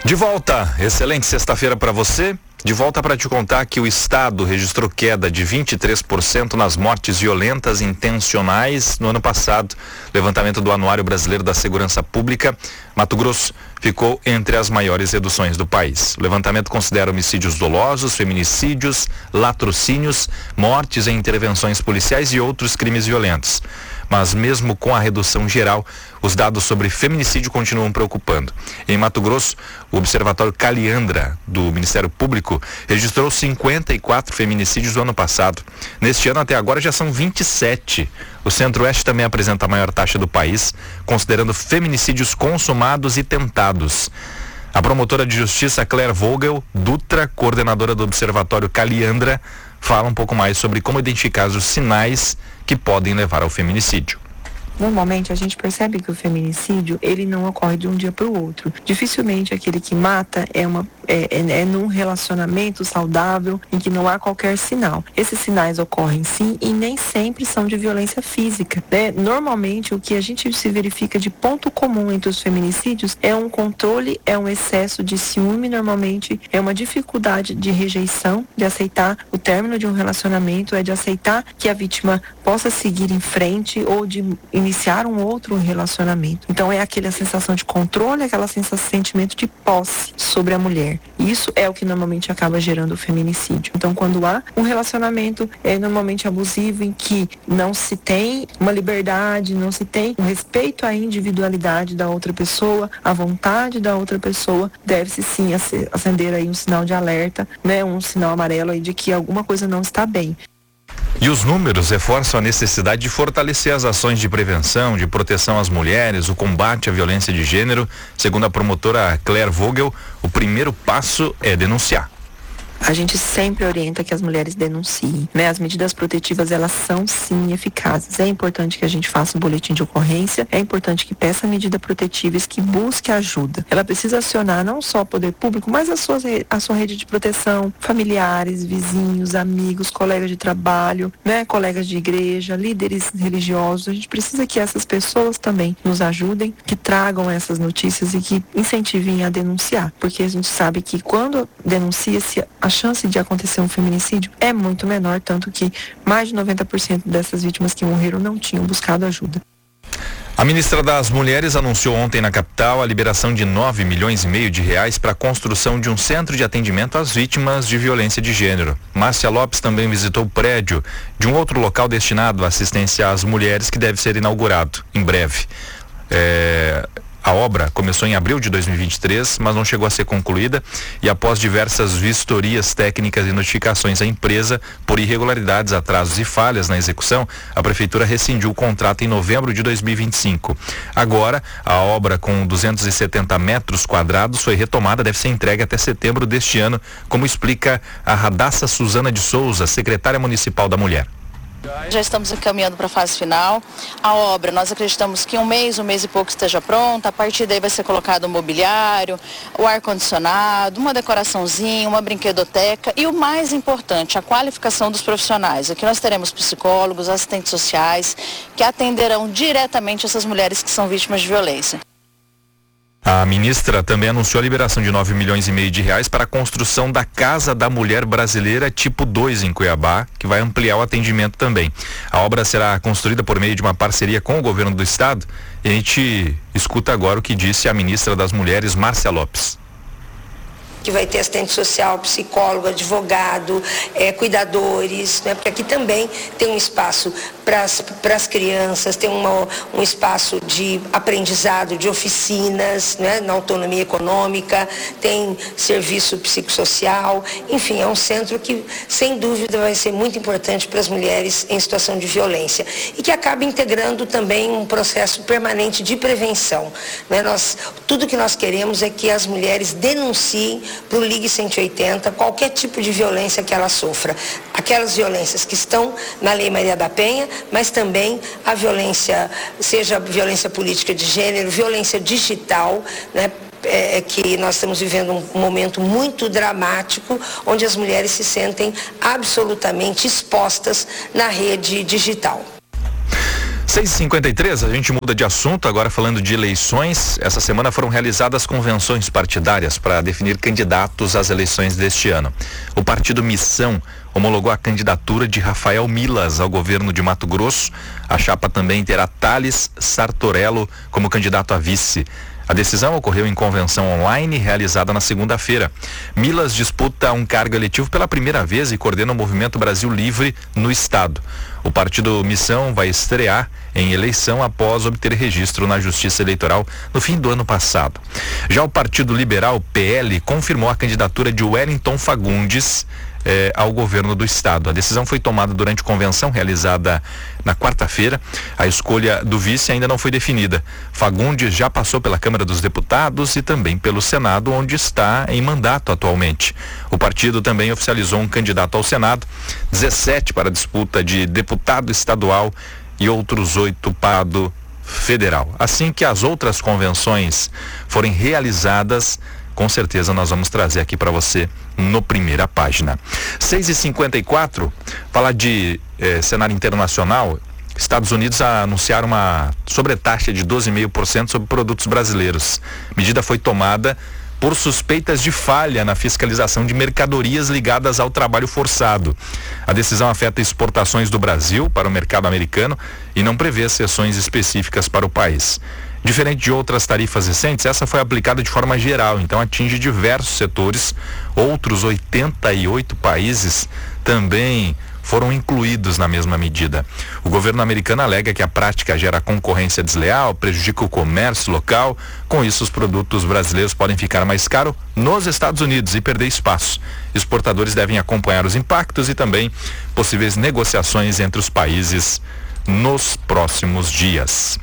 De volta, excelente sexta-feira para você. De volta para te contar que o estado registrou queda de 23% nas mortes violentas intencionais no ano passado. Levantamento do Anuário Brasileiro da Segurança Pública, Mato Grosso ficou entre as maiores reduções do país. O levantamento considera homicídios dolosos, feminicídios, latrocínios, mortes em intervenções policiais e outros crimes violentos. Mas mesmo com a redução geral, os dados sobre feminicídio continuam preocupando. Em Mato Grosso, o Observatório Caliandra do Ministério Público registrou 54 feminicídios no ano passado. Neste ano até agora já são 27. O Centro-Oeste também apresenta a maior taxa do país, considerando feminicídios consumados e tentados. A promotora de justiça Claire Vogel Dutra, coordenadora do Observatório Caliandra, fala um pouco mais sobre como identificar os sinais que podem levar ao feminicídio. Normalmente a gente percebe que o feminicídio ele não ocorre de um dia para o outro. Dificilmente aquele que mata é num relacionamento saudável em que não há qualquer sinal. Esses sinais ocorrem sim e nem sempre são de violência física, né? Normalmente o que a gente se verifica de ponto comum entre os feminicídios é um controle, é um excesso de ciúme, normalmente é uma dificuldade de rejeição, de aceitar o término de um relacionamento, é de aceitar que a vítima possa seguir em frente ou de iniciar um outro relacionamento. Então é aquela sensação de controle, aquela sentimento de posse sobre a mulher. Isso é o que normalmente acaba gerando o feminicídio. Então quando há um relacionamento normalmente abusivo em que não se tem uma liberdade, não se tem um respeito à individualidade da outra pessoa, à vontade da outra pessoa, deve-se sim acender aí um sinal de alerta, né, um sinal amarelo aí de que alguma coisa não está bem. E os números reforçam a necessidade de fortalecer as ações de prevenção, de proteção às mulheres, o combate à violência de gênero. Segundo a promotora Claire Vogel, o primeiro passo é denunciar. A gente sempre orienta que as mulheres denunciem, né? As medidas protetivas, elas são sim eficazes. É importante que a gente faça um boletim de ocorrência, é importante que peça medida protetiva e que busque ajuda. Ela precisa acionar não só o poder público, mas a sua rede de proteção, familiares, vizinhos, amigos, colegas de trabalho, né? Colegas de igreja, líderes religiosos. A gente precisa que essas pessoas também nos ajudem, que tragam essas notícias e que incentivem a denunciar. Porque a gente sabe que quando denuncia-se, a chance de acontecer um feminicídio é muito menor, tanto que mais de 90% dessas vítimas que morreram não tinham buscado ajuda. A ministra das Mulheres anunciou ontem na capital a liberação de 9,5 milhões de reais para a construção de um centro de atendimento às vítimas de violência de gênero. Márcia Lopes também visitou o prédio de um outro local destinado à assistência às mulheres que deve ser inaugurado em breve. A obra começou em abril de 2023, mas não chegou a ser concluída e após diversas vistorias técnicas e notificações à empresa por irregularidades, atrasos e falhas na execução, a prefeitura rescindiu o contrato em novembro de 2025. Agora, a obra com 270 metros quadrados foi retomada, deve ser entregue até setembro deste ano, como explica a Radassa Suzana de Souza, secretária municipal da Mulher. Já estamos encaminhando para a fase final. A obra, nós acreditamos que um mês e pouco esteja pronta. A partir daí vai ser colocado o mobiliário, o ar-condicionado, uma decoraçãozinha, uma brinquedoteca e o mais importante, a qualificação dos profissionais. Aqui nós teremos psicólogos, assistentes sociais que atenderão diretamente essas mulheres que são vítimas de violência. A ministra também anunciou a liberação de 9,5 milhões de reais para a construção da Casa da Mulher Brasileira tipo 2 em Cuiabá, que vai ampliar o atendimento também. A obra será construída por meio de uma parceria com o governo do estado e a gente escuta agora o que disse a ministra das Mulheres, Márcia Lopes. Que vai ter assistente social, psicólogo, advogado, cuidadores, né? Porque aqui também tem um espaço para as crianças, tem um espaço de aprendizado, de oficinas, né? Na autonomia econômica, tem serviço psicossocial, enfim, é um centro que, sem dúvida, vai ser muito importante para as mulheres em situação de violência e que acaba integrando também um processo permanente de prevenção, né? Tudo que nós queremos é que as mulheres denunciem para o Ligue 180 qualquer tipo de violência que ela sofra. Aquelas violências que estão na Lei Maria da Penha, mas também a violência, seja violência política de gênero, violência digital, né? Que nós estamos vivendo um momento muito dramático, onde as mulheres se sentem absolutamente expostas na rede digital. 6h53, a gente muda de assunto, agora falando de eleições. Essa semana foram realizadas convenções partidárias para definir candidatos às eleições deste ano. O partido Missão homologou a candidatura de Rafael Milas ao governo de Mato Grosso. A chapa também terá Thales Sartorello como candidato a vice. A decisão ocorreu em convenção online realizada na segunda-feira. Milas disputa um cargo eletivo pela primeira vez e coordena o Movimento Brasil Livre no estado. O partido Missão vai estrear em eleição após obter registro na Justiça Eleitoral no fim do ano passado. Já o Partido Liberal, PL, confirmou a candidatura de Wellington Fagundes ao governo do estado. A decisão foi tomada durante convenção realizada na quarta-feira. A escolha do vice ainda não foi definida. Fagundes já passou pela Câmara dos Deputados e também pelo Senado, onde está em mandato atualmente. O partido também oficializou um candidato ao Senado, 17 para a disputa de deputado estadual e outros 8 para do federal. Assim que as outras convenções forem realizadas, com certeza nós vamos trazer aqui para você no Primeira Página. 6h54, falar de cenário internacional. Estados Unidos anunciaram uma sobretaxa de 12,5% sobre produtos brasileiros. A medida foi tomada por suspeitas de falha na fiscalização de mercadorias ligadas ao trabalho forçado. A decisão afeta exportações do Brasil para o mercado americano e não prevê exceções específicas para o país. Diferente de outras tarifas recentes, essa foi aplicada de forma geral, então atinge diversos setores. Outros 88 países também foram incluídos na mesma medida. O governo americano alega que a prática gera concorrência desleal, prejudica o comércio local. Com isso, os produtos brasileiros podem ficar mais caros nos Estados Unidos e perder espaço. Exportadores devem acompanhar os impactos e também possíveis negociações entre os países nos próximos dias.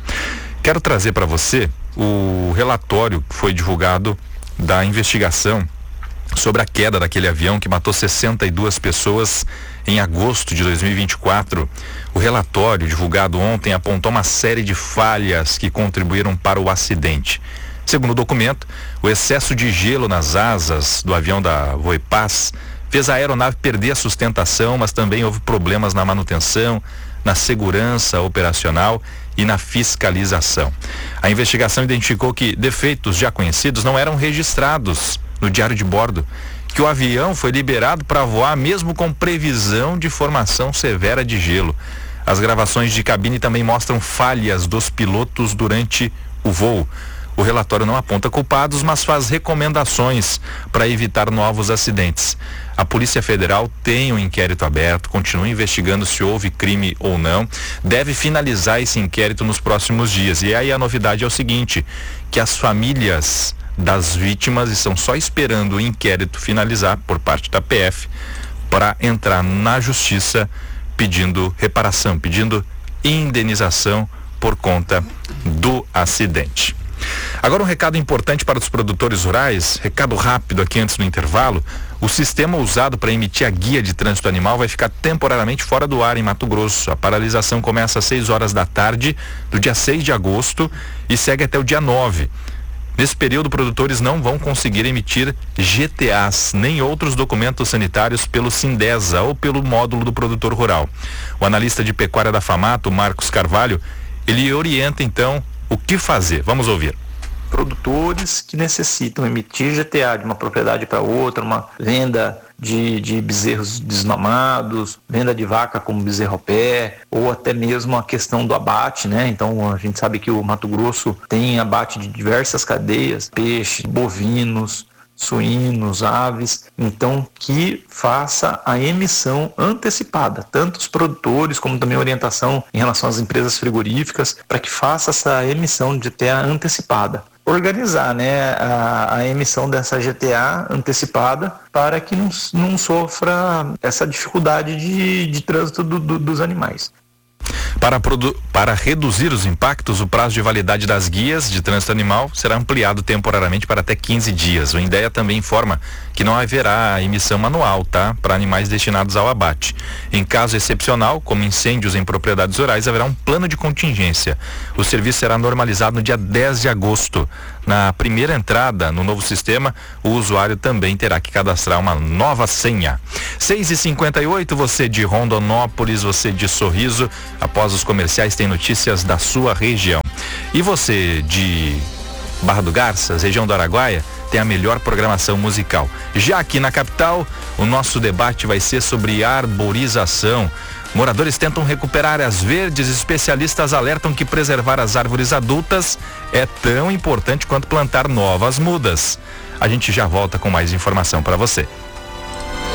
Quero trazer para você o relatório que foi divulgado da investigação sobre a queda daquele avião que matou 62 pessoas em agosto de 2024. O relatório divulgado ontem apontou uma série de falhas que contribuíram para o acidente. Segundo o documento, o excesso de gelo nas asas do avião da Voipaz fez a aeronave perder a sustentação, mas também houve problemas na manutenção, na segurança operacional e na fiscalização. A investigação identificou que defeitos já conhecidos não eram registrados no diário de bordo, que o avião foi liberado para voar mesmo com previsão de formação severa de gelo. As gravações de cabine também mostram falhas dos pilotos durante o voo. O relatório não aponta culpados, mas faz recomendações para evitar novos acidentes. A Polícia Federal tem um inquérito aberto, continua investigando se houve crime ou não, deve finalizar esse inquérito nos próximos dias. E aí a novidade é o seguinte, que as famílias das vítimas estão só esperando o inquérito finalizar por parte da PF para entrar na justiça pedindo reparação, pedindo indenização por conta do acidente. Agora um recado importante para os produtores rurais, recado rápido aqui antes do intervalo. O sistema usado para emitir a guia de trânsito animal vai ficar temporariamente fora do ar em Mato Grosso. A paralisação começa às 6 horas da tarde do dia 6 de agosto e segue até o dia 9. Nesse período, produtores não vão conseguir emitir GTAs, nem outros documentos sanitários pelo Sindesa ou pelo módulo do produtor rural. O analista de pecuária da FAMATO, Marcos Carvalho, ele orienta então o que fazer. Vamos ouvir. Produtores que necessitam emitir GTA de uma propriedade para outra, uma venda de bezerros desmamados, venda de vaca como bezerro ao pé, ou até mesmo a questão do abate, né? Então a gente sabe que o Mato Grosso tem abate de diversas cadeias, peixes, bovinos, suínos, aves, então que faça a emissão antecipada, tanto os produtores como também orientação em relação às empresas frigoríficas, para que faça essa emissão de GTA antecipada. Organizar, né, a emissão dessa GTA antecipada para que não sofra essa dificuldade de trânsito dos animais. Para reduzir os impactos, o prazo de validade das guias de trânsito animal será ampliado temporariamente para até 15 dias. O INDEA também informa que não haverá emissão manual, tá? Para animais destinados ao abate. Em caso excepcional, como incêndios em propriedades rurais, haverá um plano de contingência. O serviço será normalizado no dia 10 de agosto. na primeira entrada no novo sistema, o usuário também terá que cadastrar uma nova senha. 6h58, você de Rondonópolis, você de Sorriso, após os comerciais tem notícias da sua região. E você de Barra do Garças, região do Araguaia, tem a melhor programação musical. Já aqui na capital, o nosso debate vai ser sobre arborização. Moradores tentam recuperar áreas verdes, especialistas alertam que preservar as árvores adultas é tão importante quanto plantar novas mudas. A gente já volta com mais informação para você.